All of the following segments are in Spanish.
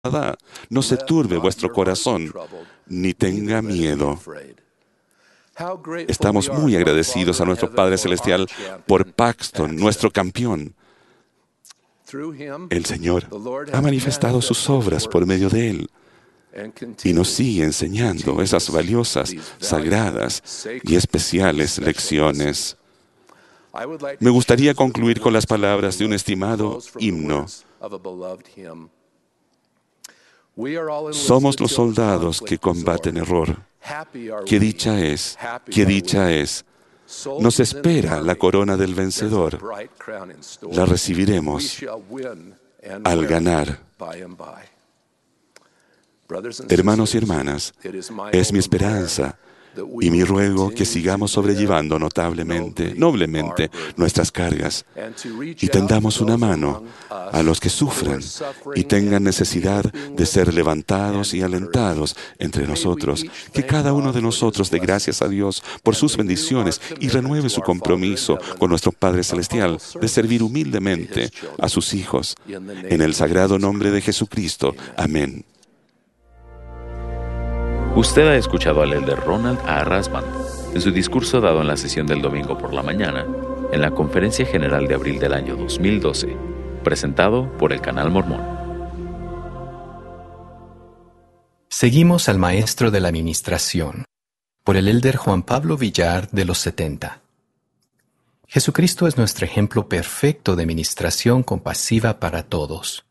No se turbe vuestro corazón, ni tenga miedo. Estamos muy agradecidos a nuestro Padre Celestial por Paxton, nuestro campeón. El Señor ha manifestado sus obras por medio de él y nos sigue enseñando esas valiosas, sagradas y especiales lecciones. Me gustaría concluir con las palabras de un estimado himno. Somos los soldados que combaten error. ¡Qué dicha es! ¡Qué dicha es! Nos espera la corona del vencedor. La recibiremos al ganar. Hermanos y hermanas, es mi esperanza y mi ruego que sigamos sobrellevando noblemente nuestras cargas y tendamos una mano a los que sufran y tengan necesidad de ser levantados y alentados entre nosotros. Que cada uno de nosotros dé gracias a Dios por sus bendiciones y renueve su compromiso con nuestro Padre Celestial de servir humildemente a sus hijos. En el sagrado nombre de Jesucristo. Amén. Usted ha escuchado al elder Ronald A. Rasband en su discurso dado en la sesión del domingo por la mañana en la Conferencia General de abril del año 2012, presentado por el Canal Mormón. Seguimos al Maestro de la Ministración, por el elder Juan Pablo Villar de los 70. Jesucristo es nuestro ejemplo perfecto de ministración compasiva para todos.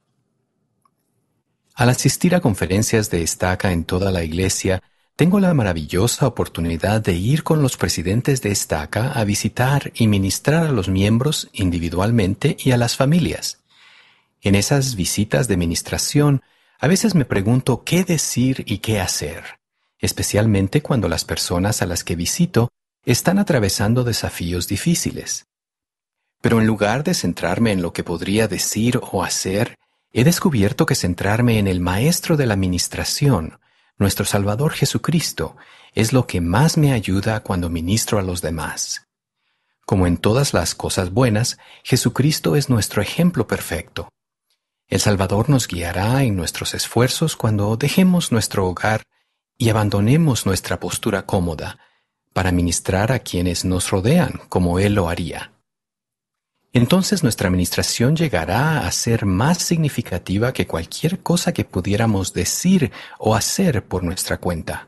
Al asistir a conferencias de estaca en toda la iglesia, tengo la maravillosa oportunidad de ir con los presidentes de estaca a visitar y ministrar a los miembros individualmente y a las familias. En esas visitas de ministración, a veces me pregunto qué decir y qué hacer, especialmente cuando las personas a las que visito están atravesando desafíos difíciles. Pero en lugar de centrarme en lo que podría decir o hacer, he descubierto que centrarme en el Maestro de la Ministración, nuestro Salvador Jesucristo, es lo que más me ayuda cuando ministro a los demás. Como en todas las cosas buenas, Jesucristo es nuestro ejemplo perfecto. El Salvador nos guiará en nuestros esfuerzos cuando dejemos nuestro hogar y abandonemos nuestra postura cómoda para ministrar a quienes nos rodean como Él lo haría. Entonces nuestra administración llegará a ser más significativa que cualquier cosa que pudiéramos decir o hacer por nuestra cuenta.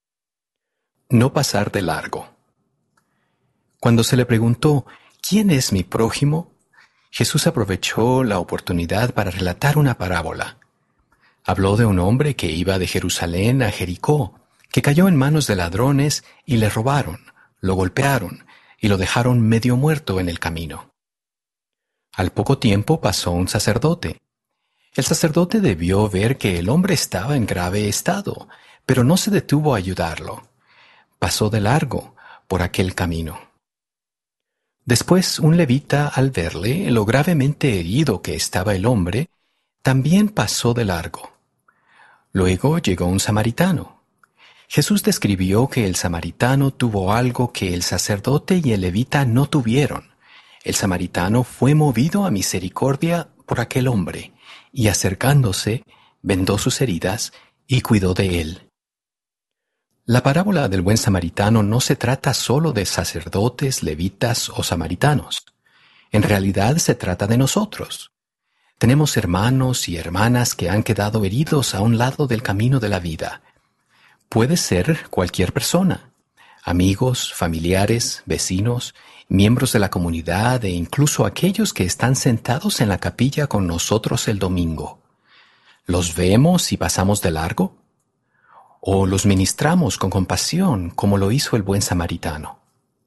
No pasar de largo. Cuando se le preguntó, ¿quién es mi prójimo?, Jesús aprovechó la oportunidad para relatar una parábola. Habló de un hombre que iba de Jerusalén a Jericó, que cayó en manos de ladrones y le robaron, lo golpearon y lo dejaron medio muerto en el camino. Al poco tiempo pasó un sacerdote. El sacerdote debió ver que el hombre estaba en grave estado, pero no se detuvo a ayudarlo. Pasó de largo por aquel camino. Después un levita, al verle lo gravemente herido que estaba el hombre, también pasó de largo. Luego llegó un samaritano. Jesús describió que el samaritano tuvo algo que el sacerdote y el levita no tuvieron. El samaritano fue movido a misericordia por aquel hombre, y acercándose, vendó sus heridas y cuidó de él. La parábola del buen samaritano no se trata solo de sacerdotes, levitas o samaritanos. En realidad se trata de nosotros. Tenemos hermanos y hermanas que han quedado heridos a un lado del camino de la vida. Puede ser cualquier persona. Amigos, familiares, vecinos, miembros de la comunidad e incluso aquellos que están sentados en la capilla con nosotros el domingo. ¿Los vemos y pasamos de largo? ¿O los ministramos con compasión como lo hizo el buen samaritano?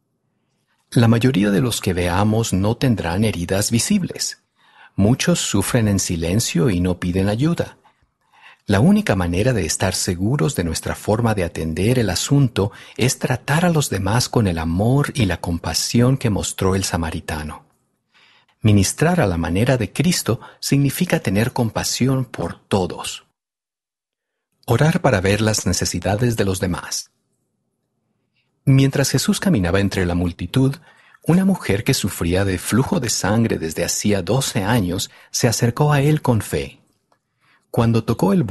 La mayoría de los que veamos no tendrán heridas visibles. Muchos sufren en silencio y no piden ayuda. La única manera de estar seguros de nuestra forma de atender el asunto es tratar a los demás con el amor y la compasión que mostró el samaritano. Ministrar a la manera de Cristo significa tener compasión por todos. Orar para ver las necesidades de los demás. Mientras Jesús caminaba entre la multitud, una mujer que sufría de flujo de sangre desde hacía 12 años se acercó a él con fe. Cuando tocó el